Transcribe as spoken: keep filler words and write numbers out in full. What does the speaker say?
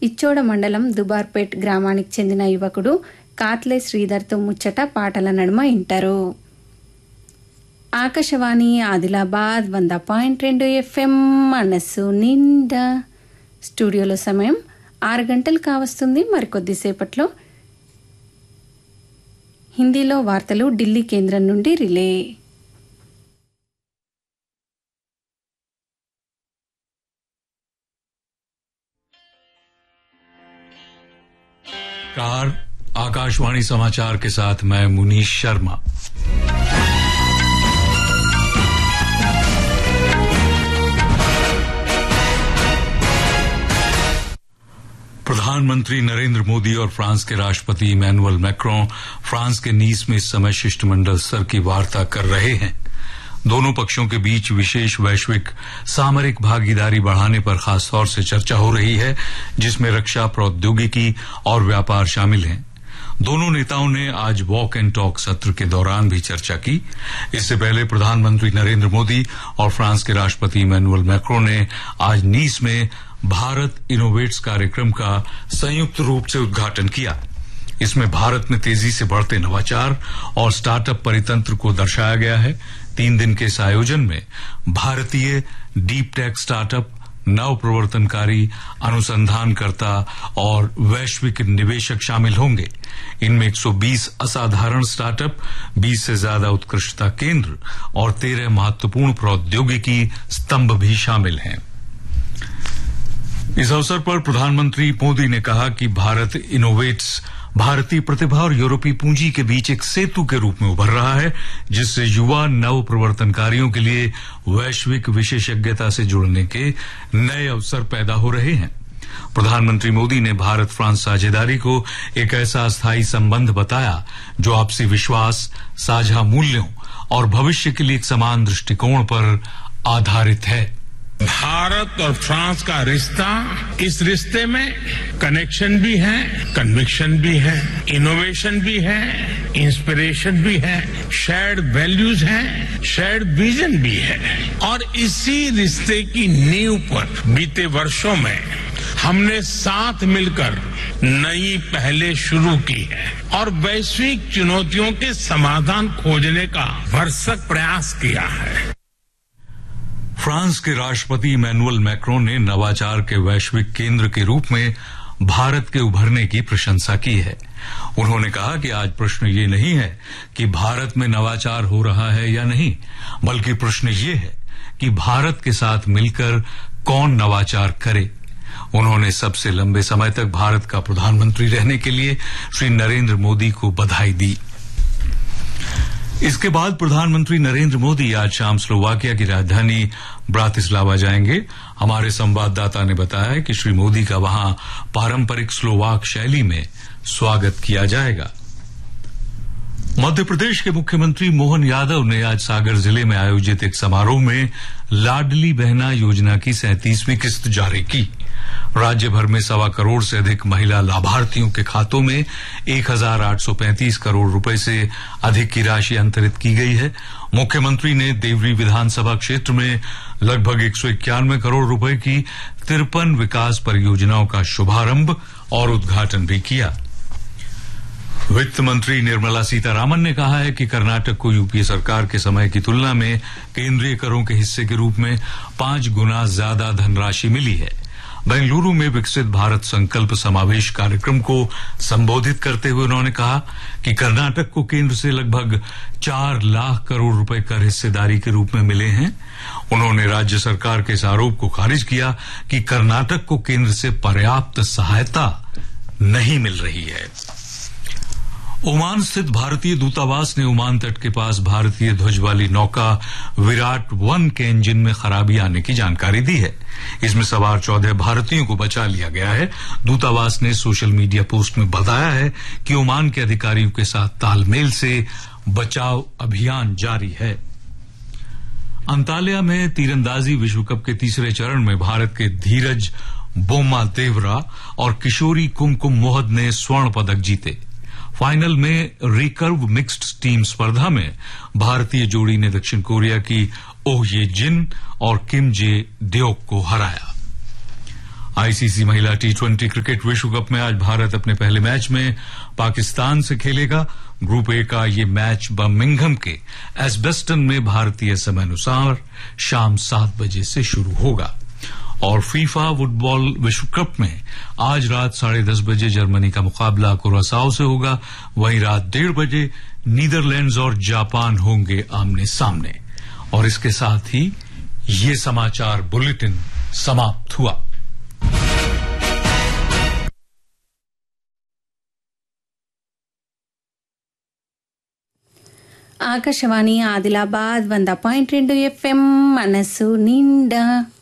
ఇచ్చోడ మండలం దుబార్పేట్ గ్రామానికి చెందిన యువకుడు కాత్లే శ్రీధర్తో ముచ్చట పాటల నడుమ ఇంటారు. ఆకాశవాణి ఆదిలాబాద్ వంద పాయింట్ రెండు ఎఫ్ఎం మనస్సు నిండా. స్టూడియోలో సమయం ఆరు గంటలు కావస్తుంది. మరికొద్దిసేపట్లో హిందీలో వార్తలు ఢిల్లీ కేంద్రం నుండి రిలే. कार आकाशवाणी समाचार के साथ मैं मुनीश शर्मा। प्रधानमंत्री नरेंद्र मोदी और फ्रांस के राष्ट्रपति इमैनुअल मैक्रों फ्रांस के नीस में इस समय शिष्टमंडल स्तर की वार्ता कर रहे हैं। दोनों पक्षों के बीच विशेष वैश्विक सामरिक भागीदारी बढ़ाने पर खास तौर से चर्चा हो रही है, जिसमें रक्षा प्रौद्योगिकी और व्यापार शामिल हैं। दोनों नेताओं ने आज वॉक एंड टॉक सत्र के दौरान भी चर्चा की। इससे पहले प्रधानमंत्री नरेंद्र मोदी और फ्रांस के राष्ट्रपति इमैनुअल मैक्रों ने आज नीस में भारत इनोवेट्स कार्यक्रम का संयुक्त रूप से उद्घाटन किया। इसमें भारत में तेजी से बढ़ते नवाचार और स्टार्टअप परितंत्र को दर्शाया गया है। तीन दिन के इस आयोजन में भारतीय डीप टेक स्टार्टअप, नव प्रवर्तनकारी, अनुसंधानकर्ता और वैश्विक निवेशक शामिल होंगे। इनमें एक सौ बीस असाधारण स्टार्टअप, बीस से ज्यादा उत्कृष्टता केंद्र और तेरह महत्वपूर्ण प्रौद्योगिकी स्तंभ भी शामिल हैं। इस अवसर पर प्रधानमंत्री मोदी ने कहा कि भारत इनोवेट्स भारतीय प्रतिभा और यूरोपीय पूंजी के बीच एक सेतु के रूप में उभर रहा है, जिससे युवा नव प्रवर्तनकारियों के लिए वैश्विक विशेषज्ञता से जुड़ने के नए अवसर पैदा हो रहे हैं। प्रधानमंत्री मोदी ने भारत फ्रांस साझेदारी को एक ऐसा अस्थायी संबंध बताया जो आपसी विश्वास, साझा मूल्यों और भविष्य के लिए एक समान दृष्टिकोण पर आधारित है। भारत और फ्रांस का रिश्ता, इस रिश्ते में कनेक्शन भी है, कन्विक्शन भी है, इनोवेशन भी है, इंस्पिरेशन भी है, शेयर्ड वैल्यूज हैं, शेयर्ड विजन भी है। और इसी रिश्ते की नींव पर बीते वर्षों में हमने साथ मिलकर नई पहलें शुरू की है और वैश्विक चुनौतियों के समाधान खोजने का भरसक प्रयास किया है। फ्रांस के राष्ट्रपति इमैनुअल मैक्रों ने नवाचार के वैश्विक केंद्र के रूप में भारत के उभरने की प्रशंसा की है। उन्होंने कहा कि आज प्रश्न ये नहीं है कि भारत में नवाचार हो रहा है या नहीं, बल्कि प्रश्न ये है कि भारत के साथ मिलकर कौन नवाचार करे। उन्होंने सबसे लंबे समय तक भारत का प्रधानमंत्री रहने के लिए श्री नरेंद्र मोदी को बधाई दी। इसके बाद प्रधानमंत्री नरेंद्र मोदी आज शाम स्लोवाकिया की राजधानी ब्रातिस्लावा जाएंगे। हमारे संवाददाता ने बताया कि श्री मोदी का वहां पारंपरिक स्लोवाक शैली में स्वागत किया जाएगा। मध्य प्रदेश के मुख्यमंत्री मोहन यादव ने आज सागर जिले में आयोजित एक समारोह में लाडली बहना योजना की सैंतीसवीं किस्त जारी की। राज्य भर में सवा करोड़ से अधिक महिला लाभार्थियों के खातों में एक हजार आठ सौ पैंतीस करोड़ रुपए से अधिक की राशि अंतरित की गई है। मुख्यमंत्री ने देवरी विधानसभा क्षेत्र में लगभग एक सौ इक्यानवे करोड़ रुपए की तिरपन विकास परियोजनाओं का शुभारंभ और उद्घाटन भी किया। वित्त मंत्री निर्मला सीतारामन ने कहा है कि कर्नाटक को यूपीए सरकार के समय की तुलना में केंद्रीय करों के हिस्से के रूप में पांच गुना ज्यादा धनराशि मिली है। बेंगलुरु में विकसित भारत संकल्प समावेश कार्यक्रम को संबोधित करते हुए उन्होंने कहा कि कर्नाटक को केंद्र से लगभग चार लाख करोड़ रुपए कर हिस्सेदारी के रूप में मिले हैं। उन्होंने राज्य सरकार के इस आरोप को खारिज किया कि कर्नाटक को केंद्र से पर्याप्त सहायता नहीं मिल रही है। ओमान स्थित भारतीय दूतावास ने ओमान तट के पास भारतीय ध्वज वाली नौका विराट वन के इंजन में खराबी आने की जानकारी दी है। इसमें सवार चौदह भारतीयों को बचा लिया गया है। दूतावास ने सोशल मीडिया पोस्ट में बताया है कि ओमान के अधिकारियों के साथ तालमेल से बचाव अभियान जारी है। अंताल्या में तीरंदाजी विश्व कप के तीसरे चरण में भारत के धीरज बोम्मा देवरा और किशोरी कुमकुम मोहद ने स्वर्ण पदक जीते। फाइनल में रिकर्व मिक्स्ड टीम स्पर्धा में भारतीय जोड़ी ने दक्षिण कोरिया की ओह ये जिन और किम जे डेओक को हराया। आईसीसी महिला टी ट्वेंटी क्रिकेट विश्व कप में आज भारत अपने पहले मैच में पाकिस्तान से खेलेगा। ग्रुप ए का ये मैच बर्मिंघम के एस्बेस्टन में भारतीय समय अनुसार शाम सात बजे से शुरू होगा। और फीफा फुटबॉल विश्व कप में आज रात साढ़े दस बजे जर्मनी का मुकाबला कुरासाओ से होगा। वहीं रात डेढ़ बजे नीदरलैंड्स और जापान होंगे आमने सामने। और इसके साथ ही ये समाचार बुलेटिन समाप्त हुआ। ఆకాశవాణి ఆదిలాబాద్ వంద పాయింట్ రెండు ఎఫ్ఎం మనసు నిండా